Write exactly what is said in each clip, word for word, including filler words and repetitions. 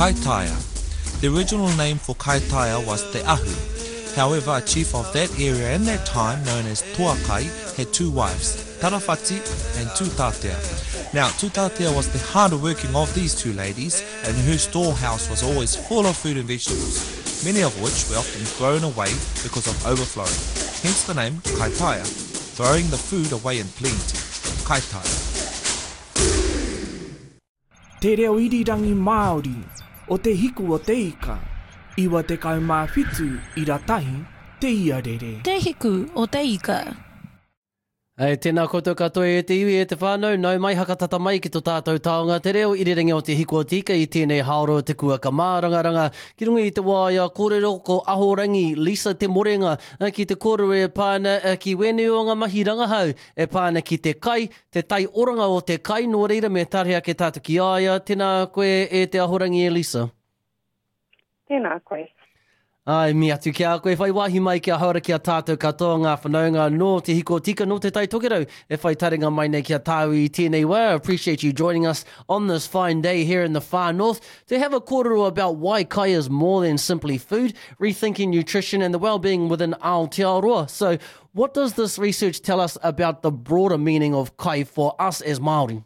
Kaitaia. The original name for Kaitaia was Te Ahu. However, a chief of that area in that time, known as Tuakai, had two wives, Tarawhati and Tutatea. Now, Tutatea was the harder working of these two ladies, and her storehouse was always full of food and vegetables, many of which were often thrown away because of overflowing. Hence the name Kaitaia, throwing the food away in plenty. Kaitaia. Te reo irirangi Māori, o te hiku o te ika, iwa te kaumāwhitu i ratahi te iarere. Te hiku o te ika. Hei, tēnā koutou katoa e te iwi e te whānau, nau mai hakatata mai ki tō tātou taonga te reo irirangi o te hiku o te ika i tēnei haoro te kua ka mārangaranga. Ki runga i te wāia kōrero ko ahorangi Lisa te morenga ki te kōrero e pāna ki wene o ngā mahi rangahau e pāna ki te kai, te tai oranga o te kai, no reira me tarhea ke tātou ki aia. Tēnā koe e te ahorangi e Lisa. Tēnā koe. Ai, mi atu ki a koe, whai wahi mai ki a haora ki a tātou katoa ngā whanaunga no te hiko tika no te tai tokerau. E whai taringa mai nei ki a tāu i tēnei wā. I appreciate you joining us on this fine day here in the far north to have a kōrero about why kai is more than simply food, rethinking nutrition and the well-being within Aotearoa. So what does this research tell us about the broader meaning of kai for us as Māori?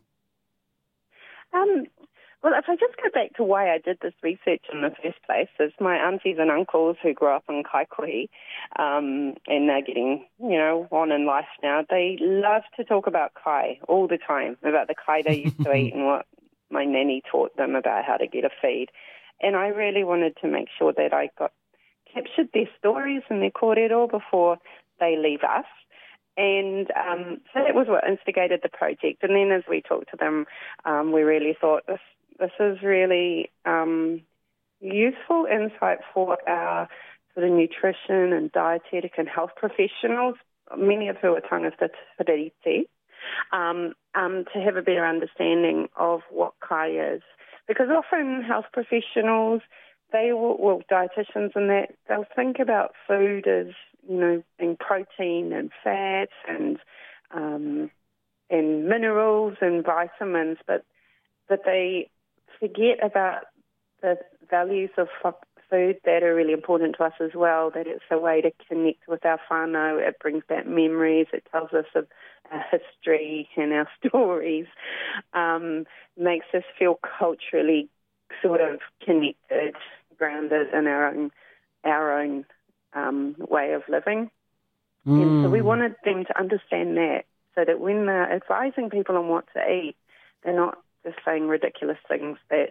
Um, well, if I just go back to why I did this research in the first place, is my aunties and uncles who grew up in Kaikohe um, and they're getting, you know, on in life now, they love to talk about kai all the time, about the kai they used to eat and what my nanny taught them about how to get a feed. And I really wanted to make sure that I got captured their stories and their kōrero before they leave us. And um, so that was what instigated the project. And then as we talked to them, um, we really thought this this is really um, useful insight for our sort of nutrition and dietetic and health professionals, many of who are tangata tiriti, um, um, to have a better understanding of what kai is. Because often health professionals, they will, well, dietitians and that, they'll think about food as, you know, being protein and fat and um, and minerals and vitamins, but but they forget about the values of food that are really important to us as well, that it's a way to connect with our whānau, it brings back memories, it tells us of our history and our stories, um, makes us feel culturally sort of connected, grounded in our own, our own um, way of living. Mm. And so we wanted them to understand that, so that when they're advising people on what to eat, they're not just saying ridiculous things that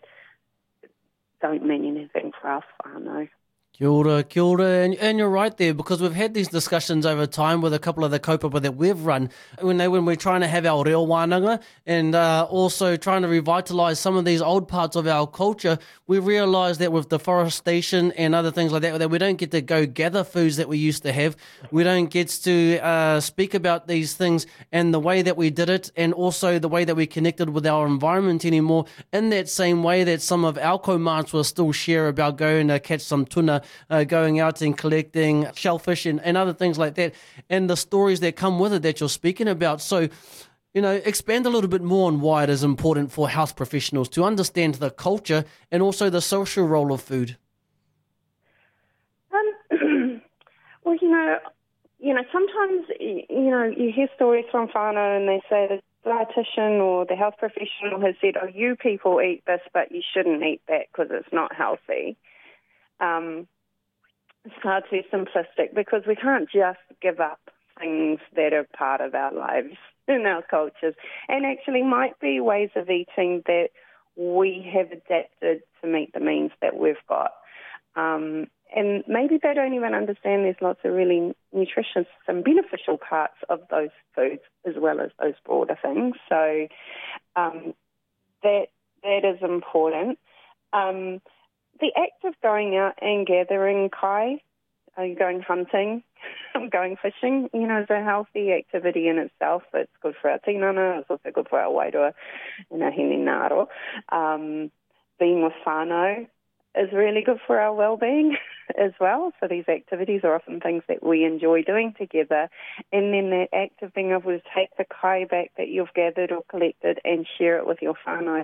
don't mean anything for our whānau. Kia ora, kia ora. And, and you're right there, because we've had these discussions over time with a couple of the kaupapa that we've run when, they, when we're trying to have our reo wānanga and uh, also trying to revitalise some of these old parts of our culture. We realise that with deforestation and other things like that, that we don't get to go gather foods that we used to have. We don't get to uh, speak about these things and the way that we did it, and also the way that we connected with our environment anymore, in that same way that some of our kaumāts will still share about going to catch some tuna, Uh, going out and collecting shellfish and, and other things like that, and the stories that come with it that you're speaking about. So, you know, expand a little bit more on why it is important for health professionals to understand the culture and also the social role of food. Um, well, you know, you know, sometimes, you know, you hear stories from whānau and they say the dietitian or the health professional has said, oh, you people eat this, but you shouldn't eat that because it's not healthy. Um, it's far too simplistic, because we can't just give up things that are part of our lives and our cultures, and actually might be ways of eating that we have adapted to meet the means that we've got. Um, and maybe they don't even understand there's lots of really nutritious and beneficial parts of those foods as well as those broader things. So um, that that is important. Um, The act of going out and gathering kai, uh, going hunting, going fishing, you know, is a healthy activity in itself. It's good for our tinana, it's also good for our wairua and our hene ngaro. Um, being with whānau is really good for our well-being as well. So these activities are often things that we enjoy doing together. And then that act of being able to take the kai back that you've gathered or collected and share it with your whānau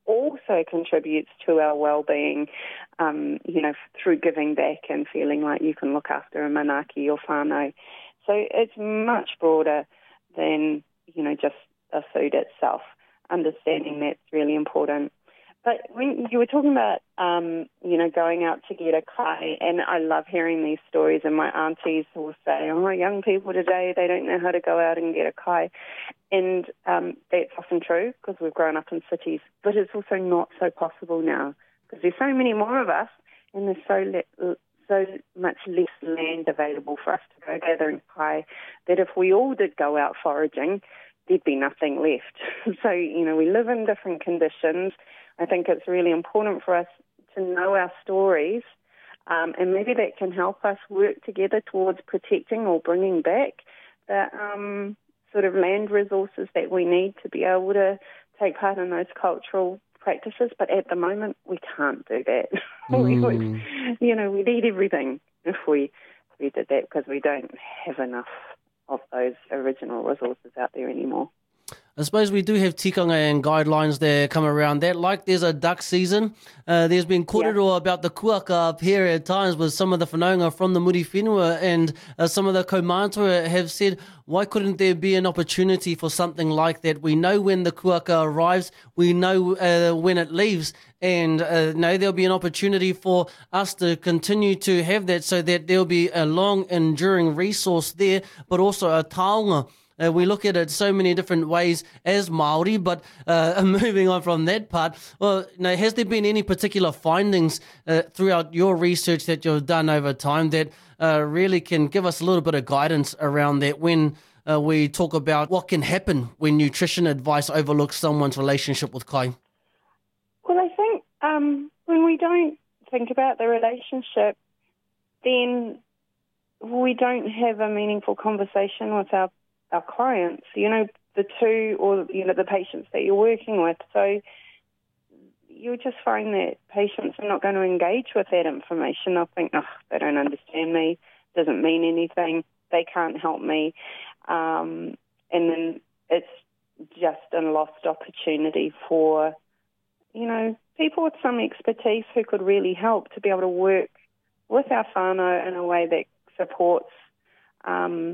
also contributes to our well-being, um, you know, through giving back and feeling like you can look after a manaaki or whānau. So it's much broader than, you know, just the food itself. Understanding that's really important. But when you were talking about, um, you know, going out to get a kai, and I love hearing these stories, and my aunties will say, oh, young people today, they don't know how to go out and get a kai. And um, that's often true because we've grown up in cities, but it's also not so possible now because there's so many more of us and there's so le- so much less land available for us to go gathering kai that if we all did go out foraging, there'd be nothing left. So, you know, we live in different conditions. I think it's really important for us to know our stories, um, and maybe that can help us work together towards protecting or bringing back the um, sort of land resources that we need to be able to take part in those cultural practices. But at the moment, we can't do that. Mm. we would, you know, we need everything if we, if we did that because we don't have enough of those original resources out there anymore. I suppose we do have tikanga and guidelines that come around that. Like there's a duck season. Uh, there's been kōrero yeah. about the kuaka up here at times with some of the whanaunga from the muri whenua, and uh, some of the kaumātua have said, why couldn't there be an opportunity for something like that? We know when the kuaka arrives, we know uh, when it leaves, and uh, no, there'll be an opportunity for us to continue to have that so that there'll be a long enduring resource there, but also a taonga. Uh, we look at it so many different ways as Māori, but uh, moving on from that part, well, you know, has there been any particular findings uh, throughout your research that you've done over time that uh, really can give us a little bit of guidance around that when uh, we talk about what can happen when nutrition advice overlooks someone's relationship with kai? Well, I think um, when we don't think about the relationship, then we don't have a meaningful conversation with our our clients, you know, the two or, you know, the patients that you're working with. So you'll just find that patients are not going to engage with that information. They'll think, oh, they don't understand me, doesn't mean anything, they can't help me. Um, and then it's just a lost opportunity for, you know, people with some expertise who could really help to be able to work with our whānau in a way that supports um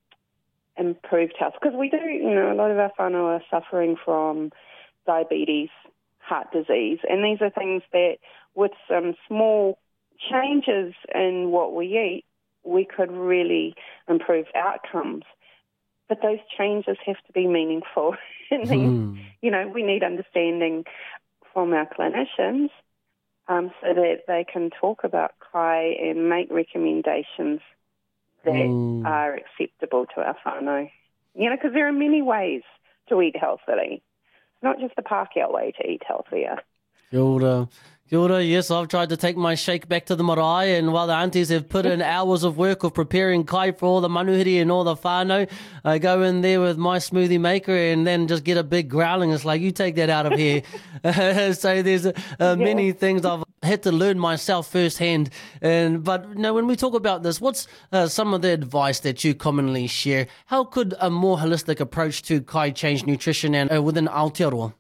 improved health. Because we do, you know, a lot of our whānau are suffering from diabetes, heart disease, and these are things that with some small changes in what we eat, we could really improve outcomes. But those changes have to be meaningful. and mm. You know, we need understanding from our clinicians um, so that they can talk about kai and make recommendations that mm. are acceptable to our whānau. You know, because there are many ways to eat healthily. It's not just the Pākehā way to eat healthier. Kia ora. Kia ora. Yes, I've tried to take my shake back to the marae, and while the aunties have put in hours of work of preparing kai for all the manuhiri and all the whānau, I go in there with my smoothie maker and then just get a big growling. It's like, you take that out of here. So there's uh, yeah. many things I've had to learn myself firsthand. And but you know, when we talk about this, what's uh, some of the advice that you commonly share? How could a more holistic approach to kai change nutrition and uh, within Aotearoa?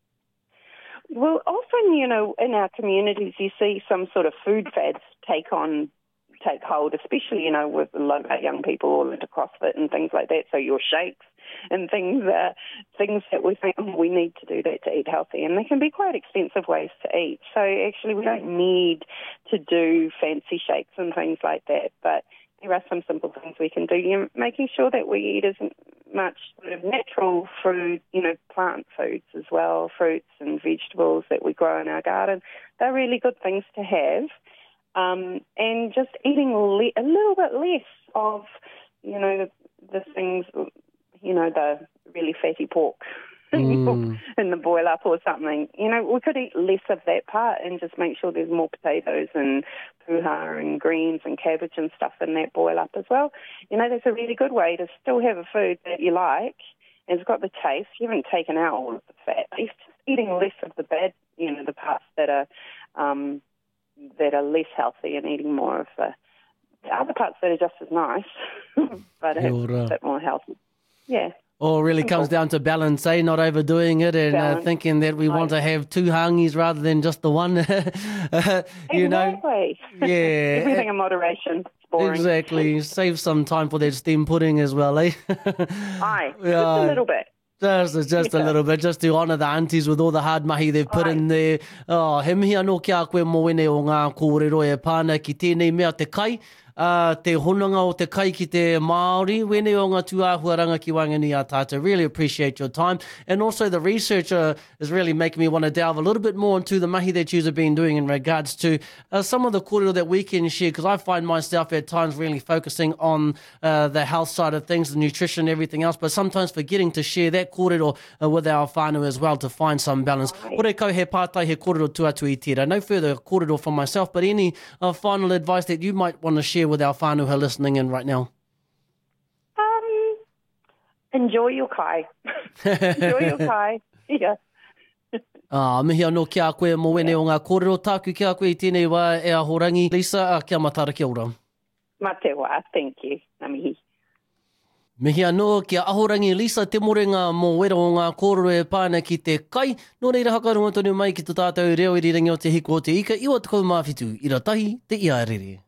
Well, often, you know, in our communities, you see some sort of food fads take on, take hold, especially, you know, with a lot of our young people all into CrossFit and things like that. So your shakes and things, uh, things that we think, oh, we need to do that to eat healthy. And they can be quite expensive ways to eat. So actually we don't need to do fancy shakes and things like that. But there are some simple things we can do. You know, making sure that we eat as much sort of natural food, you know, plant foods as well, fruits and vegetables that we grow in our garden. They're really good things to have. Um, and just eating le- a little bit less of, you know, the, the things, you know, the really fatty pork mm. in the boil up or something. You know, we could eat less of that part and just make sure there's more potatoes and puha and greens and cabbage and stuff in that boil up as well. You know, that's a really good way to still have a food that you like and it's got the taste. You haven't taken out all of the fat. It's just eating less of the bad, you know, the parts that are um, that are less healthy and eating more of the, the other parts that are just as nice, but a bit more healthy. Yeah. All really comes down to balance, eh? Not overdoing it and uh, thinking that we want to have two hangis rather than just the one. uh, you exactly. know, yeah, everything in moderation. Boring. Exactly. Save some time for that steam pudding as well, eh? Aye, just a little bit. Just, just yeah. a little bit, just to honour the aunties with all the hard mahi they've put Aye. in there. Oh, he mihi anō kia koe mō wene o ngā kōrero e pāna ki tēnei mea te kai. Uh, te honanga o te kai ki te Māori, wene o ngā tuāhuaranga ki wangani a tātou. Really appreciate your time. And also the research uh, is really making me want to delve a little bit more into the mahi that you have been doing in regards to uh, some of the kōrero that we can share, because I find myself at times really focusing on uh, the health side of things, the nutrition, everything else, but sometimes forgetting to share that kōrero uh, with our whānau as well to find some balance. Ore kau he pātai he kōrero tuatu i tira. No further kōrero from myself, but any uh, final advice that you might want to share with our whānau who are listening in right now? Um, enjoy your kai. enjoy your kai. Yeah. Ah, mihi anō kia koe mō wene o ngā kōrero tāku kia koe i tēnei wā e a horangi. Lisa, uh, kia matara kia ora. Ma te wā, thank you. Nā mihi. Mihi anō kia ahorangi Lisa te morenga mō wera o ngā kōrero e pāna ki te kai. Nō reira hakarunga tonu mai ki te tātou reo i rirangi o te hiko o te ika. Iwa te kaumāwhitu, ira tahi te ia rere.